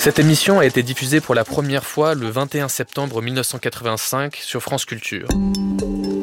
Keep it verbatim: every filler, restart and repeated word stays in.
Cette émission a été diffusée pour la première fois le vingt et un septembre mille neuf cent quatre-vingt-cinq sur France Culture.